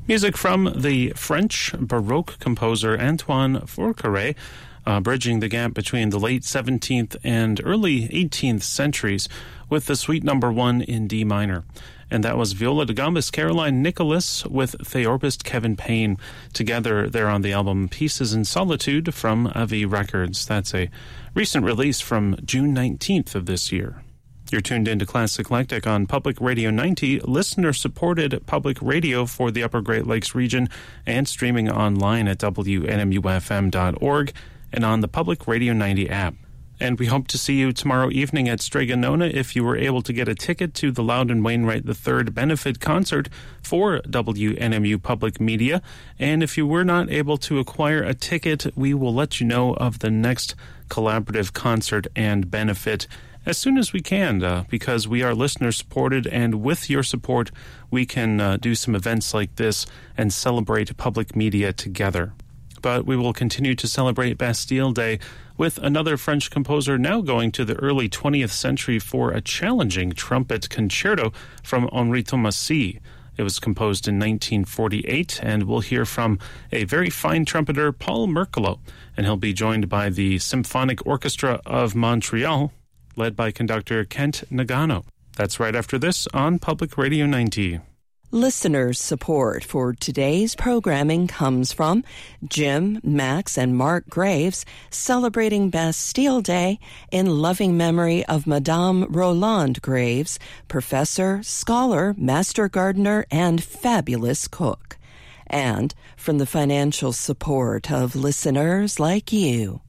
Music from the French Baroque composer Antoine Fourcret, bridging the gap between the late 17th and early 18th centuries with the Suite No. 1 in D minor. And that was Viola da Gambas Caroline Nicholas with theorbist Kevin Payne. Together, they're on the album Pieces in Solitude from Avi Records. That's a recent release from June 19th of this year. You're tuned into Classic Eclectic on Public Radio 90, listener-supported public radio for the Upper Great Lakes region, and streaming online at WNMUFM.org and on the Public Radio 90 app. And we hope to see you tomorrow evening at Strega Nona if you were able to get a ticket to the Loudon Wainwright III benefit concert for WNMU Public Media. And if you were not able to acquire a ticket, we will let you know of the next collaborative concert and benefit as soon as we can, because we are listener-supported, and with your support, we can do some events like this and celebrate public media together. But we will continue to celebrate Bastille Day with another French composer now going to the early 20th century for a challenging trumpet concerto from Henri Thomasy. It was composed in 1948, and we'll hear from a very fine trumpeter, Paul Merkelo, and he'll be joined by the Symphonic Orchestra of Montreal, led by conductor Kent Nagano. That's right after this on Public Radio 90. Listeners' support for today's programming comes from Jim, Max, and Mark Graves, celebrating Bastille Day in loving memory of Madame Roland Graves, professor, scholar, master gardener, and fabulous cook. And from the financial support of listeners like you.